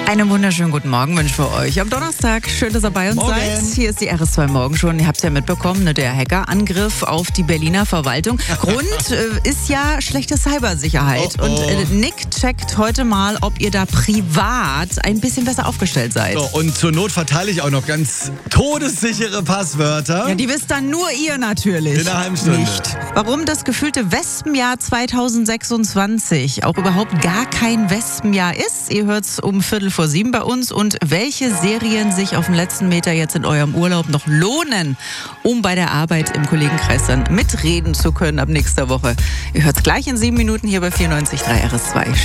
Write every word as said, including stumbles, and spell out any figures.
Einen wunderschönen guten Morgen wünschen wir euch am Donnerstag. Schön, dass ihr bei uns Morgen. seid. Hier ist die R S zwei Morgen schon. Ihr habt es ja mitbekommen, ne, der Hackerangriff auf die Berliner Verwaltung. Grund äh, ist ja schlechte Cybersicherheit. Oh, oh. Und äh, Nick checkt heute mal, ob ihr da privat ein bisschen besser aufgestellt seid. So, und zur Not verteile ich auch noch ganz todessichere Passwörter. Ja, die wisst dann nur ihr natürlich. In einer halben Stunde. Nicht. Warum das gefühlte Wespenjahr zweitausendsechsundzwanzig auch überhaupt gar kein Wespenjahr ist, ihr hört's um Viertel vor sieben bei uns, und welche Serien sich auf dem letzten Meter jetzt in eurem Urlaub noch lohnen, um bei der Arbeit im Kollegenkreis dann mitreden zu können ab nächster Woche. Ihr hört's gleich in sieben Minuten hier bei vierundneunzig Komma drei R S zwei.